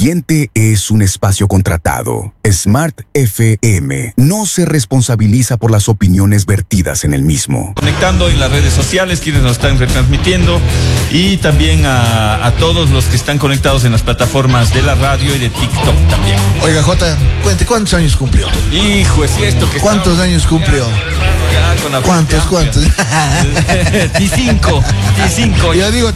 siguiente es un espacio contratado. Smart FM no se responsabiliza por las opiniones vertidas en el mismo. Conectando en las redes sociales, quienes nos están retransmitiendo, y también a todos los que están conectados en las plataformas de la radio y de TikTok también. Oiga, Jota, cuente, ¿cuántos años cumplió? Hijo, es esto que... ¿Cuántos años cumplió? ¿Cuántos? T5. Yo digo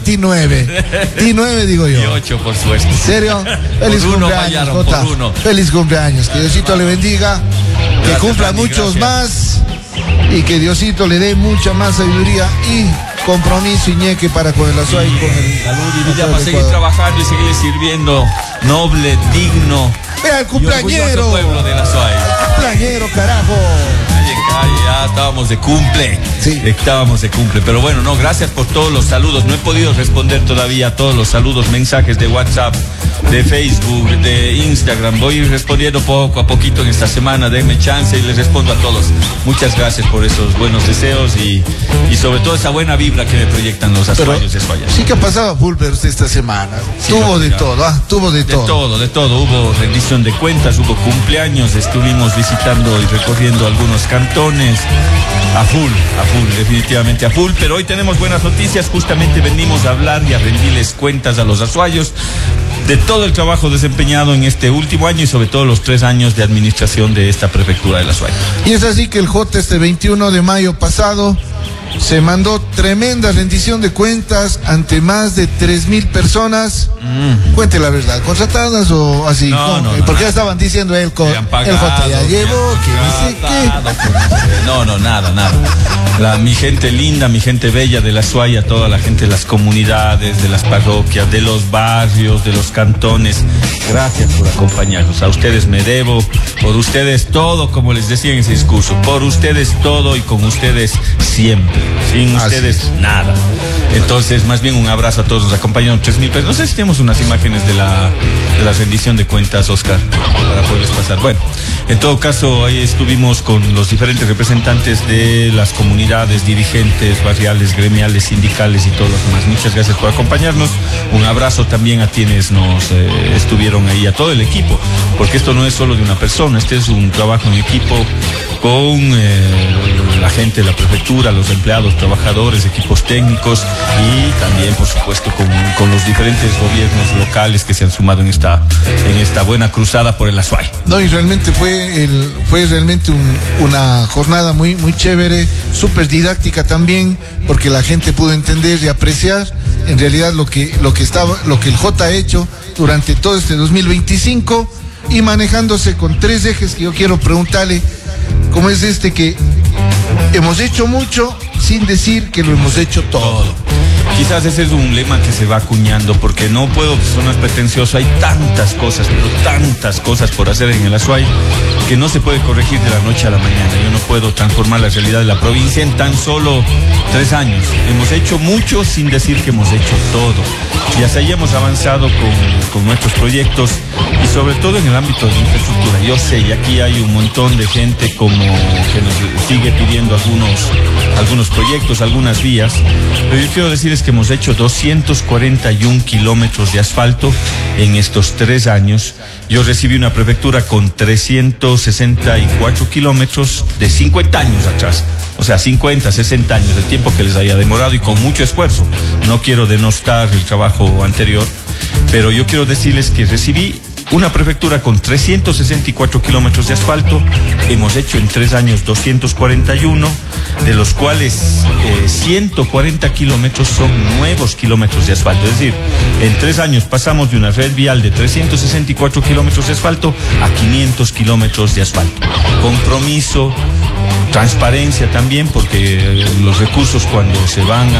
T9 digo yo. T8, por suerte. ¿En serio? Feliz cumpleaños, Jota. Feliz cumpleaños. Que Diosito le bendiga. Que cumpla muchos más. Y que Diosito le dé mucha más sabiduría y compromiso y ñeque para con el Azuay. Salud y vida para seguir trabajando y seguir sirviendo. Noble, digno. Vea el cumpleañero. Pueblo de la Azuay. Cumpleañero, carajo. Ya estábamos de cumple. Sí. Estábamos de cumple. Pero bueno, no, gracias por todos los saludos. No he podido responder todavía a todos los saludos, mensajes de WhatsApp, de Facebook, de Instagram. Voy a ir respondiendo poco a poquito en esta semana. Denme chance y les respondo a todos. Muchas gracias por esos buenos deseos y sobre todo esa buena vibra que me proyectan los azuayos de Azuay. Sí que ha pasado Fulbers esta semana. Sí, tuvo de todo. De todo. Hubo rendición de cuentas, hubo cumpleaños, estuvimos visitando y recorriendo algunos cantones. A full, definitivamente a full. Pero hoy tenemos buenas noticias. Justamente venimos a hablar y a rendirles cuentas a los azuayos de todo el trabajo desempeñado en este último año y sobre todo los 3 años de administración de esta prefectura de la Azuay. Y es así que el J este 21 de mayo pasado se mandó tremenda rendición de cuentas ante más de 3,000 personas. Cuente la verdad, ¿contratadas o así? No, porque ya estaban diciendo el J ya llevó, que dice que... No, nada. Mi gente linda, mi gente bella de la Azuay, a toda la gente de las comunidades, de las parroquias, de los barrios, de los cantones, gracias por acompañarnos. A ustedes me debo, por ustedes todo, como les decía en ese discurso, por ustedes todo y con ustedes siempre. Sin ustedes nada. Entonces, más bien un abrazo a todos. Nos acompañaron 3,000 pesos. No sé si tenemos unas imágenes de la rendición de cuentas, Oscar, para poderles pasar. Bueno, en todo caso, ahí estuvimos con los diferentes representantes de las comunidades, dirigentes barriales, gremiales, sindicales y todos los demás. Muchas gracias por acompañarnos. Un abrazo también a quienes nos estuvieron ahí, a todo el equipo, porque esto no es solo de una persona, este es un trabajo en equipo con la gente de la prefectura, los empleados, trabajadores, equipos técnicos y también, por supuesto, con los diferentes gobiernos locales que se han sumado en esta buena cruzada por el Azuay. No, y realmente fue realmente una jornada muy, muy chévere, súper didáctica también, porque la gente pudo entender y apreciar en realidad lo que el J ha hecho durante todo este 2025 y manejándose con 3 ejes que yo quiero preguntarle. Como es que hemos hecho mucho sin decir que lo hemos hecho todo. Quizás ese es un lema que se va acuñando, porque no puedo sonar pretencioso. Hay tantas cosas, pero tantas cosas por hacer en el Azuay que no se puede corregir de la noche a la mañana. Yo no puedo transformar la realidad de la provincia en tan solo 3 años. Hemos hecho mucho sin decir que hemos hecho todo. Y hasta ahí hemos avanzado con nuestros proyectos y sobre todo en el ámbito de infraestructura. Yo sé, y aquí hay un montón de gente que nos sigue pidiendo algunos proyectos, algunas vías, pero yo quiero decirles que hemos hecho 241 kilómetros de asfalto en estos 3 años. Yo recibí una prefectura con 364 kilómetros de 50 años atrás. O sea, 50, 60 años, el tiempo que les haya demorado y con mucho esfuerzo. No quiero denostar el trabajo anterior, pero yo quiero decirles que recibí una prefectura con 364 kilómetros de asfalto. Hemos hecho en 3 años 241, de los cuales 140 kilómetros son nuevos kilómetros de asfalto. Es decir, en 3 años pasamos de una red vial de 364 kilómetros de asfalto a 500 kilómetros de asfalto. Compromiso, transparencia también, porque los recursos cuando se van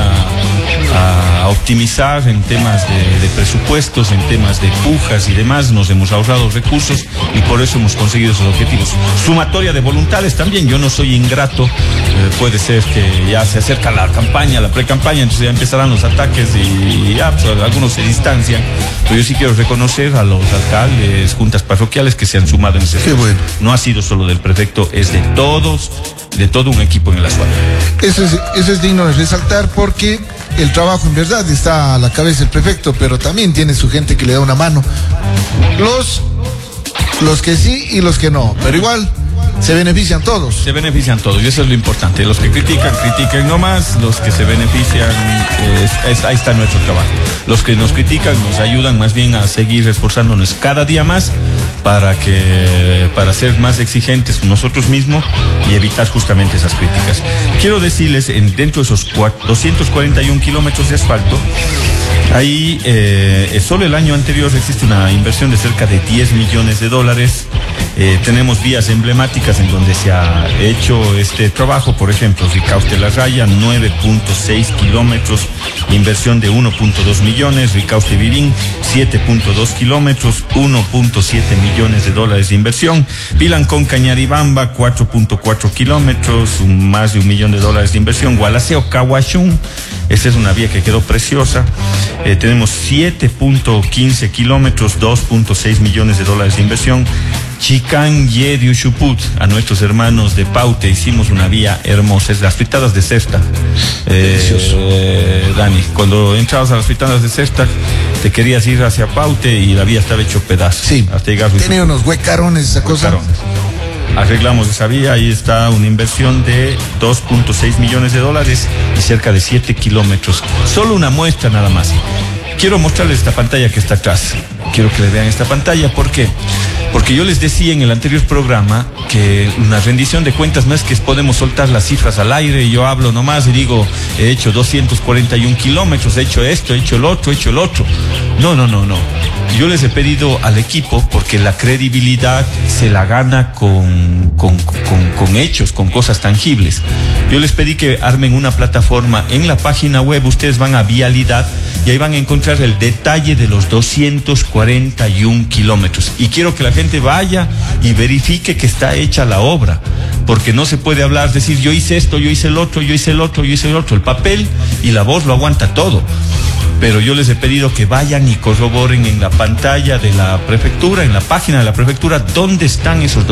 a optimizar en temas de presupuestos, en temas de pujas y demás, nos hemos ahorrado recursos y por eso hemos conseguido esos objetivos. Sumatoria de voluntades también, yo no soy ingrato, puede ser que ya se acerca la campaña, la pre-campaña, entonces ya empezarán los ataques y ya, pues, algunos se distancian, pero yo sí quiero reconocer a los alcaldes, juntas parroquiales que se han sumado en ese esfuerzo. Bueno. No ha sido solo del prefecto, es de todos, de todo un equipo en el Azuay. Eso es digno de resaltar, porque el trabajo en verdad está a la cabeza del prefecto, pero también tiene su gente que le da una mano, Los que sí y los que no, pero igual se benefician todos. Se benefician todos, y eso es lo importante. Los que critican nomás, los que se benefician, ahí está nuestro trabajo. Los que nos critican nos ayudan más bien a seguir esforzándonos cada día más para ser más exigentes con nosotros mismos y evitar justamente esas críticas. Quiero decirles, dentro de esos 241 kilómetros de asfalto, ahí solo el año anterior existe una inversión de cerca de $10 millones. Tenemos vías emblemáticas en donde se ha hecho este trabajo. Por ejemplo, Ricaurte-La Raya, 9.6 kilómetros, inversión de 1.2 millones. Ricaurte-Virín, 7.2 kilómetros, 1.7 millones de dólares de inversión. Pilancón-Cañaribamba, 4.4 kilómetros, más de $1 millón de inversión. Gualaceo-Cahuachún, esta es una vía que quedó preciosa. Tenemos 7.15 kilómetros, 2.6 millones de dólares de inversión. Chicán, Yediu, Chuput, a nuestros hermanos de Paute hicimos una vía hermosa, es las fritadas de Cesta. Dani, cuando entrabas a las fritadas de Cesta, te querías ir hacia Paute y la vía estaba hecho pedazos. Sí, hasta llegar tenía unos huecarones esa cosa. Arreglamos esa vía, ahí está una inversión de 2.6 millones de dólares y cerca de 7 kilómetros. Solo una muestra nada más. Quiero mostrarles esta pantalla que está atrás. Quiero que le vean esta pantalla. ¿Por qué? Porque yo les decía en el anterior programa que una rendición de cuentas no es que podemos soltar las cifras al aire y yo hablo nomás y digo, he hecho 241 kilómetros, he hecho esto, he hecho el otro, he hecho el otro. No. Yo les he pedido al equipo, porque la credibilidad se la gana con hechos, con cosas tangibles. Yo les pedí que armen una plataforma en la página web. Ustedes van a Vialidad y ahí van a encontrar el detalle de los 241 kilómetros. Y quiero que la gente vaya y verifique que está hecha la obra. Porque no se puede hablar, decir yo hice esto, yo hice el otro, yo hice el otro, yo hice el otro. El papel y la voz lo aguanta todo. Pero yo les he pedido que vayan y corroboren en la pantalla de la prefectura, en la página de la prefectura, dónde están esos